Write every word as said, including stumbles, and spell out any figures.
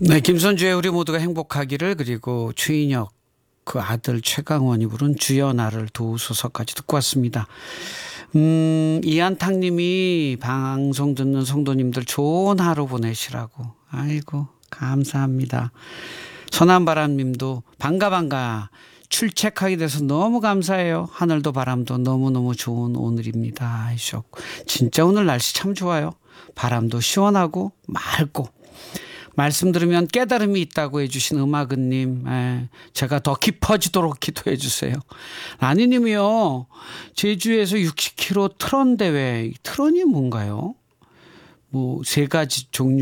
네, 김선주의 우리 모두가 행복하기를, 그리고 최인혁 그 아들 최강원이 부른 주여 나를 도우소서까지 듣고 왔습니다. 음, 이한탁님이 방송 듣는 성도님들 좋은 하루 보내시라고. 아이고, 감사합니다. 서남바람님도 반가 반가 출첵하게 돼서 너무 감사해요. 하늘도 바람도 너무너무 좋은 오늘입니다 하셨고, 진짜 오늘 날씨 참 좋아요. 바람도 시원하고 맑고, 말씀 들으면 깨달음이 있다고 해주신 음악은님, 에, 제가 더 깊어지도록 기도해 주세요. 라니님이요, 제주에서 육십 킬로미터 트런 대회, 트런이 뭔가요? 뭐 세 가지 종류